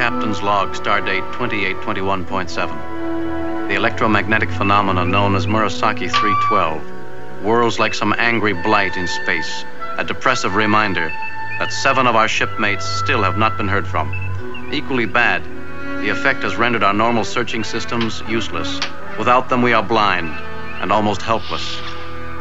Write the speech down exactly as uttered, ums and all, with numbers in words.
Captain's Log, Stardate twenty-eight twenty-one point seven. The electromagnetic phenomena known as Murasaki three twelve whirls like some angry blight in space, a depressive reminder that seven of our shipmates still have not been heard from. Equally bad, the effect has rendered our normal searching systems useless. Without them, we are blind and almost helpless.